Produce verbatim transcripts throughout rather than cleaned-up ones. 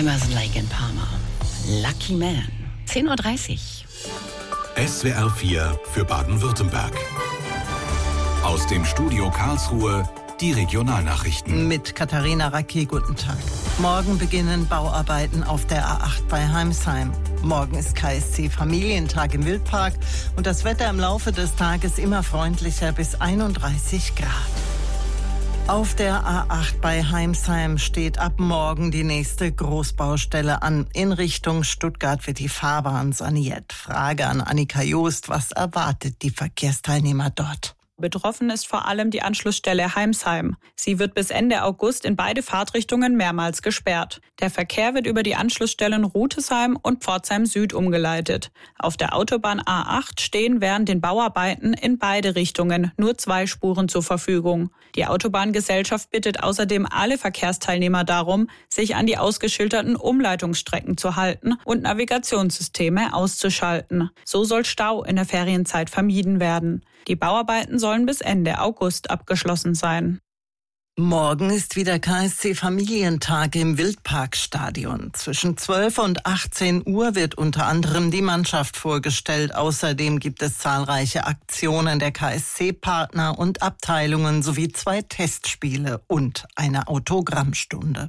Emerson, Lake and Palmer. Lucky Man. zehn Uhr dreißig. S W R vier für Baden-Württemberg. Aus dem Studio Karlsruhe die Regionalnachrichten. Mit Katharina Racki, guten Tag. Morgen beginnen Bauarbeiten auf der A acht bei Heimsheim. Morgen ist K S C Familientag im Wildpark und das Wetter im Laufe des Tages immer freundlicher bis einunddreißig Grad. Auf der A acht bei Heimsheim steht ab morgen die nächste Großbaustelle an. In Richtung Stuttgart wird die Fahrbahn saniert. Frage an Annika Joost, was erwartet die Verkehrsteilnehmer dort? Betroffen ist vor allem die Anschlussstelle Heimsheim. Sie wird bis Ende August in beide Fahrtrichtungen mehrmals gesperrt. Der Verkehr wird über die Anschlussstellen Rutesheim und Pforzheim Süd umgeleitet. Auf der Autobahn A acht stehen während den Bauarbeiten in beide Richtungen nur zwei Spuren zur Verfügung. Die Autobahngesellschaft bittet außerdem alle Verkehrsteilnehmer darum, sich an die ausgeschilderten Umleitungsstrecken zu halten und Navigationssysteme auszuschalten. So soll Stau in der Ferienzeit vermieden werden. Die Bauarbeiten sollen bis Ende August abgeschlossen sein. Morgen ist wieder K S C Familientag im Wildparkstadion. Zwischen zwölf und achtzehn Uhr wird unter anderem die Mannschaft vorgestellt. Außerdem gibt es zahlreiche Aktionen der K S C-Partner und Abteilungen sowie zwei Testspiele und eine Autogrammstunde.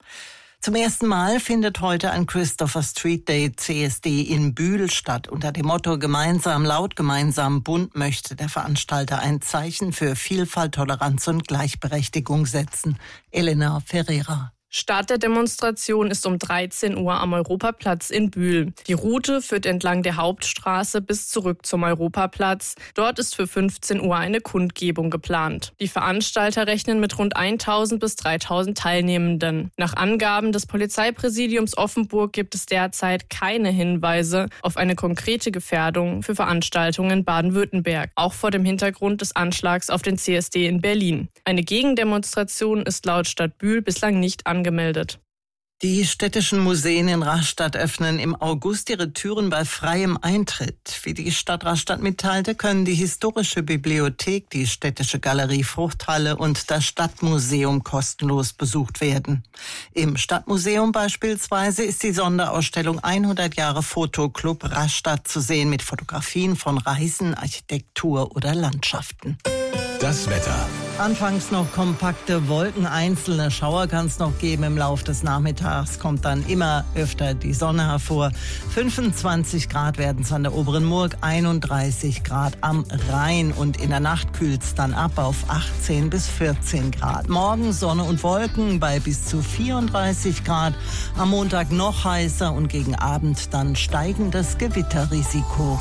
Zum ersten Mal findet heute ein Christopher Street Day C S D in Bühl statt. Unter dem Motto Gemeinsam laut, gemeinsam bunt möchte der Veranstalter ein Zeichen für Vielfalt, Toleranz und Gleichberechtigung setzen. Elena Ferreira. Start der Demonstration ist um dreizehn Uhr am Europaplatz in Bühl. Die Route führt entlang der Hauptstraße bis zurück zum Europaplatz. Dort ist für fünfzehn Uhr eine Kundgebung geplant. Die Veranstalter rechnen mit rund tausend bis dreitausend Teilnehmenden. Nach Angaben des Polizeipräsidiums Offenburg gibt es derzeit keine Hinweise auf eine konkrete Gefährdung für Veranstaltungen in Baden-Württemberg, auch vor dem Hintergrund des Anschlags auf den C S D in Berlin. Eine Gegendemonstration ist laut Stadt Bühl bislang nicht angemeldet. angemeldet. Die städtischen Museen in Rastatt öffnen im August ihre Türen bei freiem Eintritt. Wie die Stadt Rastatt mitteilte, können die Historische Bibliothek, die Städtische Galerie Fruchthalle und das Stadtmuseum kostenlos besucht werden. Im Stadtmuseum beispielsweise ist die Sonderausstellung hundert Jahre Fotoclub Rastatt zu sehen mit Fotografien von Reisen, Architektur oder Landschaften. Das Wetter. Anfangs noch kompakte Wolken, einzelne Schauer kann es noch geben. Im Laufe des Nachmittags kommt dann immer öfter die Sonne hervor. fünfundzwanzig Grad werden es an der Oberen Murg, einunddreißig Grad am Rhein und in der Nacht kühlt es dann ab auf achtzehn bis vierzehn Grad. Morgen Sonne und Wolken bei bis zu vierunddreißig Grad. Am Montag noch heißer und gegen Abend dann steigendes Gewitterrisiko.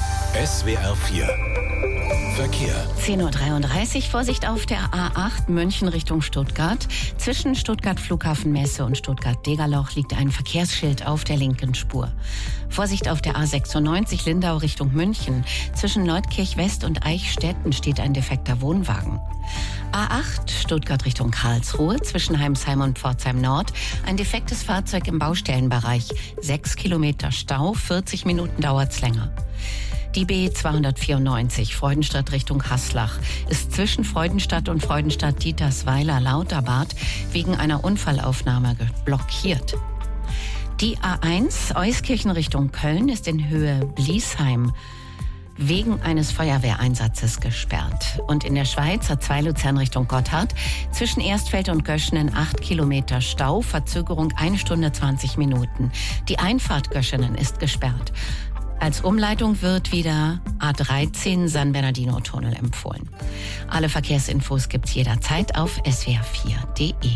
S W R vier Verkehr. zehn Uhr dreiunddreißig, Vorsicht auf der A acht München Richtung Stuttgart. Zwischen Stuttgart Flughafen Messe und Stuttgart-Degerloch liegt ein Verkehrsschild auf der linken Spur. Vorsicht auf der A sechsundneunzig Lindau Richtung München. Zwischen Leutkirch West und Eichstätten steht ein defekter Wohnwagen. A acht Stuttgart Richtung Karlsruhe. Zwischen Heimsheim und Pforzheim Nord ein defektes Fahrzeug im Baustellenbereich. Sechs Kilometer Stau, vierzig Minuten dauert's länger. Die B zweihundertvierundneunzig Freudenstadt Richtung Haslach ist zwischen Freudenstadt und Freudenstadt-Dietersweiler-Lauterbad wegen einer Unfallaufnahme blockiert. Die A eins Euskirchen Richtung Köln ist in Höhe Bliesheim wegen eines Feuerwehreinsatzes gesperrt. Und in der Schweiz A zwei Luzern Richtung Gotthard zwischen Erstfeld und Göschenen acht Kilometer Stau, Verzögerung eine Stunde zwanzig Minuten. Die Einfahrt Göschenen ist gesperrt. Als Umleitung wird wieder A dreizehn San Bernardino-Tunnel empfohlen. Alle Verkehrsinfos gibt's jederzeit auf s w r vier punkt d e.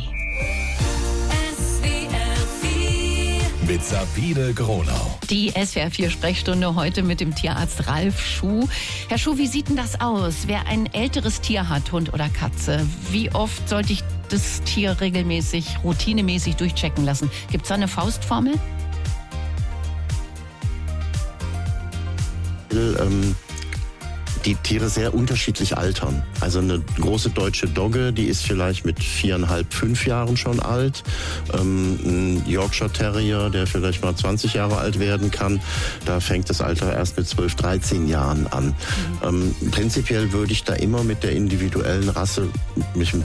Mit Sabine Gronau. Die S W R vier Sprechstunde heute mit dem Tierarzt Ralf Schuh. Herr Schuh, wie sieht denn das aus? Wer ein älteres Tier hat, Hund oder Katze, wie oft sollte ich das Tier regelmäßig, routinemäßig durchchecken lassen? Gibt's da eine Faustformel? Ähm, die Tiere sehr unterschiedlich altern. Also eine große deutsche Dogge, die ist vielleicht mit viereinhalb, fünf Jahren schon alt. Ähm, ein Yorkshire Terrier, der vielleicht mal zwanzig Jahre alt werden kann, da fängt das Alter erst mit zwölf, dreizehn Jahren an. Mhm. Ähm, prinzipiell würde ich da immer mit der individuellen Rasse mich ein